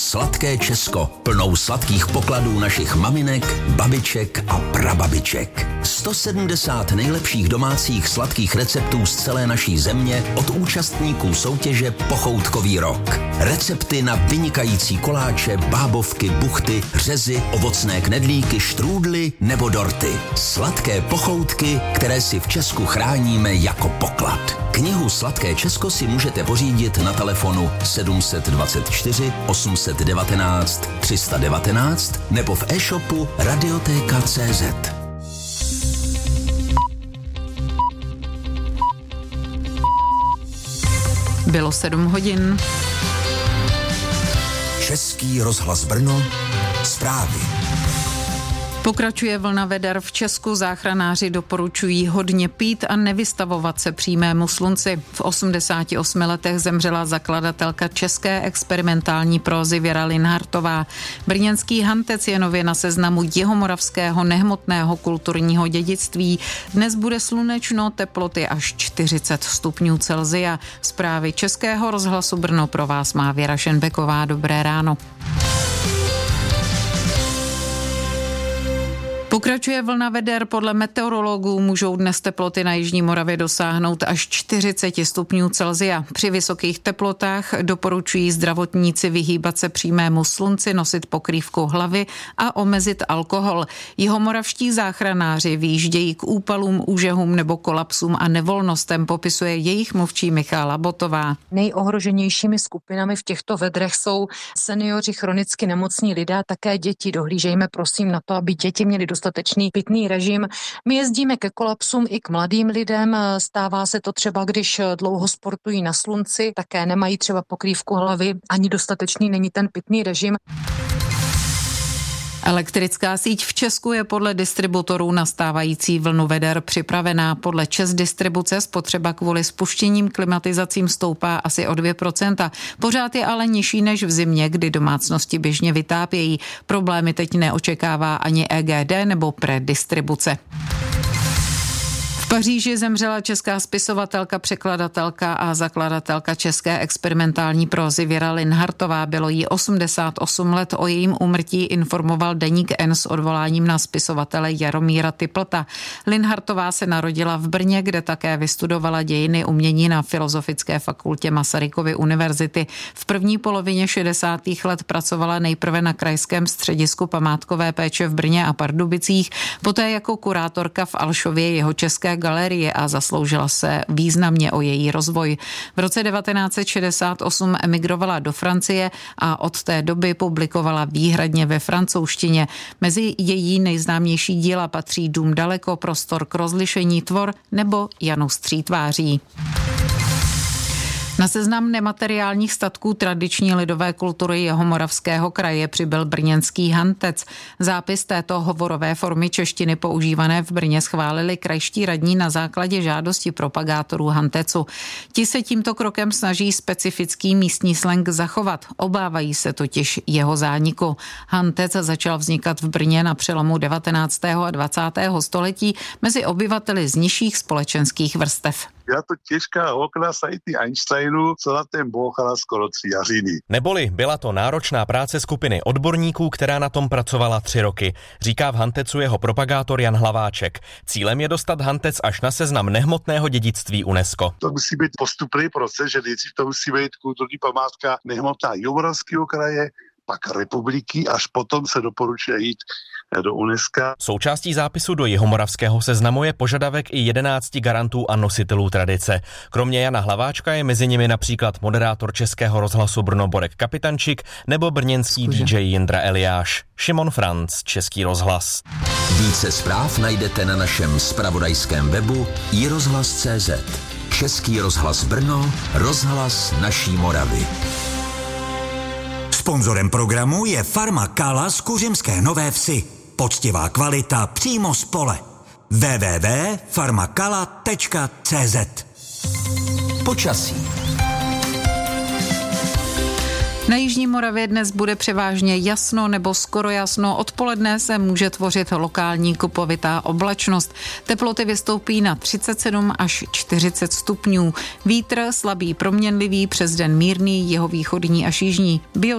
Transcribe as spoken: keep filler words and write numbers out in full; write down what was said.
Sladké Česko, plnou sladkých pokladů našich maminek, babiček a prababiček. sto sedmdesát nejlepších domácích sladkých receptů z celé naší země od účastníků soutěže Pochoutkový rok. Recepty na vynikající koláče, bábovky, buchty, řezy, ovocné knedlíky, štrůdly nebo dorty. Sladké pochoutky, které si v Česku chráníme jako poklad. Knihu Sladké Česko si můžete pořídit na telefonu sedm set dvacet čtyři osm set devatenáct tři sta devatenáct nebo v e-shopu radiotéka tečka cé zet. Bylo sedm hodin. Český rozhlas Brno, zprávy. Pokračuje vlna veder v Česku, záchranáři doporučují hodně pít a nevystavovat se přímému slunci. V osmdesáti osmi letech zemřela zakladatelka české experimentální prózy Věra Linhartová. Brněnský Hantec je nově na seznamu jihomoravského nehmotného kulturního dědictví. Dnes bude slunečno, teploty až čtyřicet stupňů Celsia. Zprávy Českého rozhlasu Brno pro vás má Věra Šenbeková. Dobré ráno. Pokračuje vlna veder. Podle meteorologů můžou dnes teploty na jižní Moravě dosáhnout až čtyřicet stupňů Celsia. Při vysokých teplotách doporučují zdravotníci vyhýbat se přímému slunci, nosit pokrývku hlavy a omezit alkohol. Jihomoravští záchranáři vyjíždějí k úpalům, úžehům nebo kolapsům a nevolnostem, popisuje jejich mluvčí Michála Botová. Nejohroženějšími skupinami v těchto vedrech jsou seniori, chronicky nemocní lidé a také děti. Dohlížejme prosím na to, aby děti měly dostatečný pitný režim. My jezdíme ke kolapsům i k mladým lidem. Stává se to třeba, když dlouho sportují na slunci, také nemají třeba pokrývku hlavy, ani dostatečný není ten pitný režim. Elektrická síť v Česku je podle distributorů na stávající vlnu veder připravená. Podle ČEZ distribuce spotřeba kvůli spuštěním klimatizacím stoupá asi o dvě procenta. Pořád je ale nižší než v zimě, kdy domácnosti běžně vytápějí. Problémy teď neočekává ani E G D nebo predistribuce. V Paříži zemřela česká spisovatelka, překladatelka a zakladatelka české experimentální prózy Věra Linhartová. Bylo jí osmdesát osm let, o jejím úmrtí informoval deník N s odvoláním na spisovatele Jaromíra Typlta. Linhartová se narodila v Brně, kde také vystudovala dějiny umění na Filozofické fakultě Masarykovy univerzity. V první polovině šedesátých let pracovala nejprve na Krajském středisku památkové péče v Brně a Pardubicích, poté jako kurátorka v Alšově jeho české galerie a zasloužila se významně o její rozvoj. V roce devatenáct set šedesát osm emigrovala do Francie a od té doby publikovala výhradně ve francouzštině. Mezi její nejznámější díla patří Dům daleko, Prostor k rozlišení, Tvor nebo Janus tří tváří. Na seznam nemateriálních statků tradiční lidové kultury Jihomoravského kraje přibyl brněnský Hantec. Zápis této hovorové formy češtiny používané v Brně schválili krajští radní na základě žádosti propagátorů Hantecu. Ti se tímto krokem snaží specifický místní slang zachovat. Obávají se totiž jeho zániku. Hantec začal vznikat v Brně na přelomu devatenáctého a dvacátého století mezi obyvateli z nižších společenských vrstev. Byla to těžká okna sajty Einsteinu, co na ten bouchala skoro tři jařiny. Neboli byla to náročná práce skupiny odborníků, která na tom pracovala tři roky, říká v Hantecu jeho propagátor Jan Hlaváček. Cílem je dostat Hantec až na seznam nehmotného dědictví UNESCO. To musí být postupný proces, že nejdřív to musí být kulturní památka nehmotná Jihomoravského kraje, pak republiky, až potom se doporučuje jít do UNESCO. Součástí zápisu do jihomoravského seznamu je požadavek i jedenácti garantů a nositelů tradice. Kromě Jana Hlaváčka je mezi nimi například moderátor Českého rozhlasu Brno Borek Kapitančík nebo brněnský D J Jindra Eliáš. Šimon Franc, Český rozhlas. Více zpráv najdete na našem zpravodajském webu i rozhlas tečka cé zet. Český rozhlas Brno, rozhlas naší Moravy. Sponzorem programu je Farma Kala z Kuřimské Nové Vsi. Poctivá kvalita přímo z pole. w w w tečka farmakala tečka cé zet. Počasí. Na jižní Moravě dnes bude převážně jasno nebo skoro jasno. Odpoledne se může tvořit lokální kupovitá oblačnost. Teploty vystoupí na třicet sedm až čtyřicet stupňů. Vítr slabý proměnlivý, přes den mírný, jihovýchodní až jižní. Bio